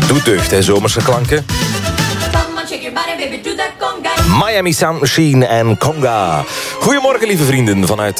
Doet deugd, hè, zomerse klanken. Miami Sound Machine en Conga. Goedemorgen, lieve vrienden, vanuit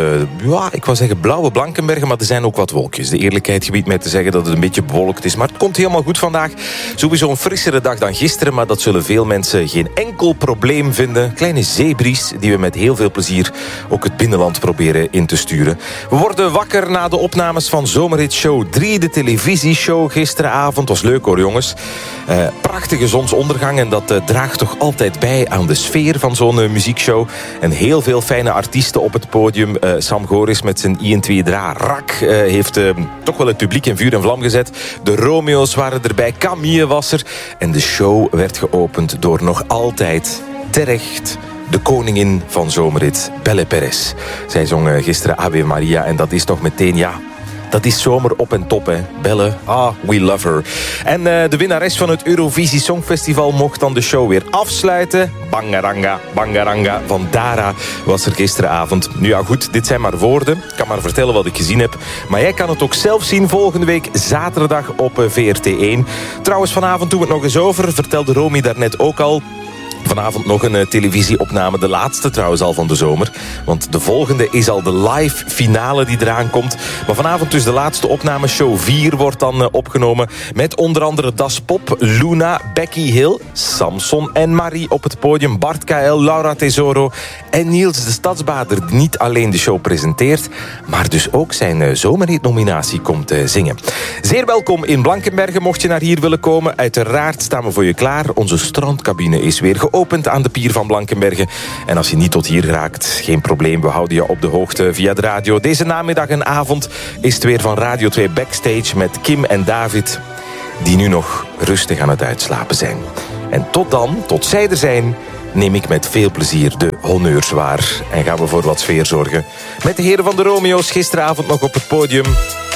ik wou zeggen blauwe Blankenbergen, maar er zijn ook wat wolkjes. De eerlijkheid gebiedt mij te zeggen dat het een beetje bewolkt is, maar het komt helemaal goed vandaag. Sowieso een frissere dag dan gisteren, maar dat zullen veel mensen geen enkel probleem vinden. Kleine zeebries die we met heel veel plezier ook het binnenland proberen in te sturen. We worden wakker na de opnames van Zomerhit Show 3, de televisieshow gisteravond. Was leuk hoor, jongens. Prachtige zonsondergang en dat draagt toch altijd bij aan de sfeer van zo'n muziekshow. En heel veel fijne artiesten op het podium. Sam Goris met zijn IN2-dra Rak heeft toch wel het publiek in vuur en vlam gezet. De Romeo's waren erbij, Camille was er. En de show werd geopend door nog altijd terecht de koningin van Zomerhit, Belle Perez. Zij zong gisteren Ave Maria en dat is toch meteen, ja, dat is zomer op en top, hè. Belle, we love her. En de winnares van het Eurovisie Songfestival mocht dan de show weer afsluiten. Bangaranga, Bangaranga van Dara was er gisteravond. Nu ja, goed, dit zijn maar woorden. Ik kan maar vertellen wat ik gezien heb. Maar jij kan het ook zelf zien volgende week zaterdag op VRT1. Trouwens, vanavond doen we het nog eens over. Vertelde Romy daarnet ook al. Vanavond nog een televisieopname, de laatste trouwens al van de zomer. Want de volgende is al de live finale die eraan komt. Maar vanavond dus de laatste opname, show 4 wordt dan opgenomen. Met onder andere Das Pop, Luna, Becky Hill, Samson en Marie op het podium. Bart KL, Laura Tesoro en Niels de Stadsbader, die niet alleen de show presenteert, maar dus ook zijn zomerhit-nominatie komt zingen. Zeer welkom in Blankenbergen, mocht je naar hier willen komen. Uiteraard staan we voor je klaar. Onze strandcabine is weer geopend aan de pier van Blankenbergen. En als je niet tot hier raakt, geen probleem. We houden je op de hoogte via de radio. Deze namiddag en avond is het weer van Radio 2 Backstage met Kim en David, die nu nog rustig aan het uitslapen zijn. En tot dan, tot zij er zijn, neem ik met veel plezier de honneurs waar. En gaan we voor wat sfeer zorgen. Met de heren van de Romeo's gisteravond nog op het podium.